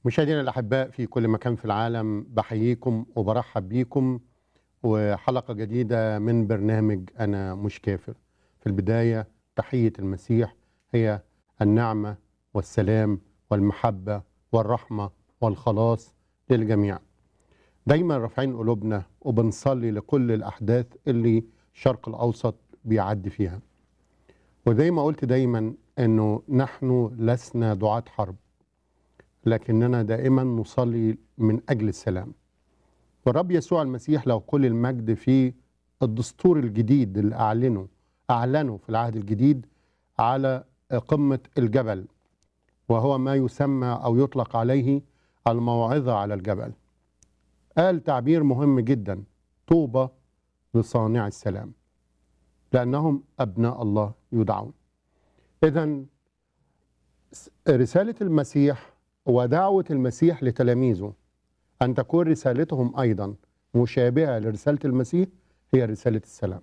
مشاهدينا الأحباء في كل مكان في العالم، بحييكم وبرحب بيكم وحلقة جديدة من برنامج أنا مش كافر. في البداية تحية المسيح هي النعمة والسلام والمحبة والرحمة والخلاص للجميع. دايما رافعين قلوبنا وبنصلي لكل الأحداث اللي الشرق الأوسط بيعدي فيها، وزي ما قلت دايما أنه نحن لسنا دعاة حرب، لكننا دائما نصلي من أجل السلام. والرب يسوع المسيح له كل المجد في الدستور الجديد اللي أعلنه في العهد الجديد على قمة الجبل، وهو ما يسمى أو يطلق عليه الموعظة على الجبل. قال تعبير مهم جدا: طوبى لصانع السلام لأنهم أبناء الله يدعون. إذن رسالة المسيح ودعوة المسيح لتلاميذه أن تكون رسالتهم أيضا مشابهة لرسالة المسيح هي رسالة السلام.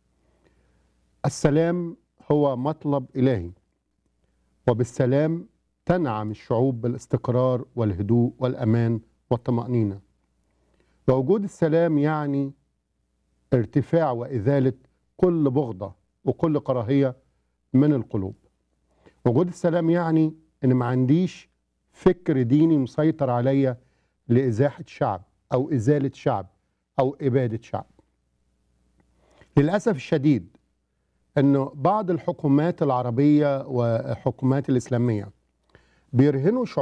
السلام هو مطلب إلهي، وبالسلام تنعم الشعوب بالاستقرار والهدوء والأمان والطمأنينة. ووجود السلام يعني ارتفاع وإزالة كل بغضة وكل كراهية من القلوب. وجود السلام يعني إن ما عنديش فكر ديني مسيطر عليا لإزاحة شعب أو إزالة شعب أو إبادة شعب. للأسف الشديد أنه بعض الحكومات العربية وحكومات الإسلامية بيرهنوا